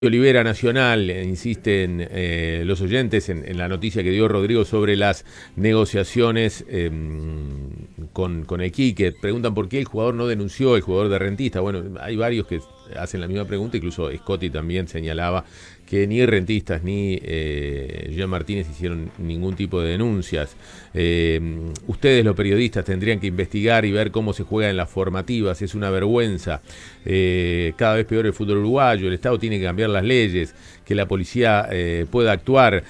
Olivera Nacional, insisten los oyentes en la noticia que dio Rodrigo sobre las negociaciones con el Quique. Preguntan por qué el jugador no denunció, el jugador de Rentista. Bueno, hay varios que hacen la misma pregunta, incluso Scotti también señalaba que ni Rentistas ni Jean Martínez hicieron ningún tipo de denuncias. Ustedes, los periodistas, tendrían que investigar y ver cómo se juega en las formativas. Es una vergüenza. Cada vez peor el fútbol uruguayo. El Estado tiene que cambiar las leyes, que la policía pueda actuar.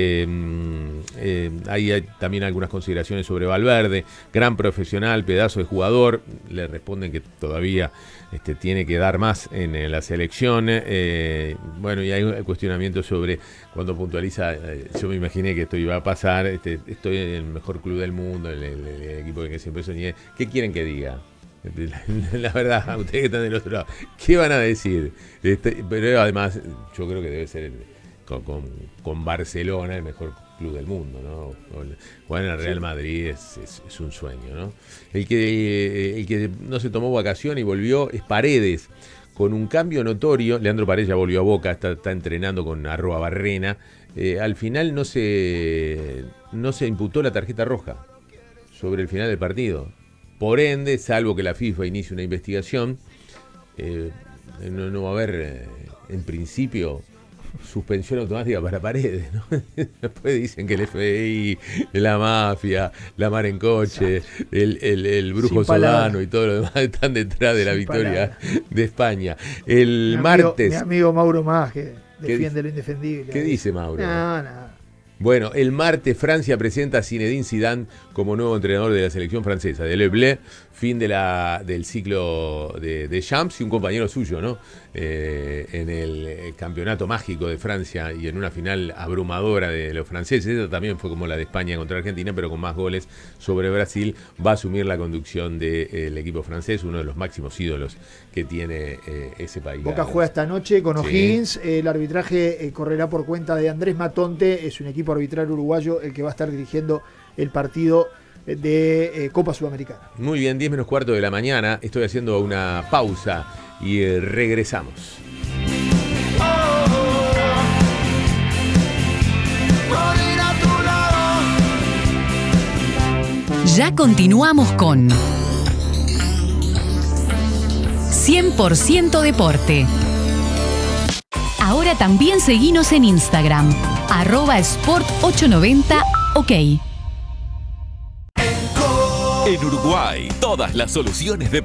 Hay también algunas consideraciones sobre Valverde. Gran profesional, pedazo de jugador. Le responden que todavía tiene que dar más en la selección. Bueno, y hay cuestionamientos sobre cuando puntualiza, yo me imaginé que esto iba a pasar, estoy en el mejor club del mundo, el equipo que siempre soñé. ¿Qué quieren que diga? La verdad, ustedes que están del otro lado, ¿qué van a decir? Pero además, yo creo que debe ser con Barcelona el mejor club del mundo, ¿no? Jugar en el Real Madrid es un sueño, ¿no? El que no se tomó vacación y volvió es Paredes, con un cambio notorio. Leandro Paredes ya volvió a Boca, está entrenando con @Barrena. Al final no se imputó la tarjeta roja sobre el final del partido. Por ende, salvo que la FIFA inicie una investigación, no va a haber, en principio, suspensión automática para Paredes, ¿no? Después dicen que el FBI, la mafia, la mar en coche, el brujo Sodano y todo lo demás están detrás de la victoria de España. Mi amigo Mauro Más, que defiende lo indefendible. ¿Qué dice Mauro? Nada. Bueno, el martes Francia presenta a Zinedine Zidane como nuevo entrenador de la selección francesa, de Le Bleu, fin del ciclo de Champs, y un compañero suyo, ¿no? En el campeonato mágico de Francia y en una final abrumadora de los franceses. Esa también fue como la de España contra Argentina, pero con más goles sobre Brasil. Va a asumir la conducción del equipo francés, uno de los máximos ídolos que tiene ese país. Boca juega esta noche con O'Higgins. Sí. El arbitraje correrá por cuenta de Andrés Matonte. Es un equipo arbitral uruguayo el que va a estar dirigiendo el partido de Copa Sudamericana. Muy bien, 10:15 de la mañana. Estoy haciendo una pausa y regresamos. Ya continuamos con 100% Deporte. Ahora también seguinos en Instagram, @sport890ok. En Uruguay, todas las soluciones deportivas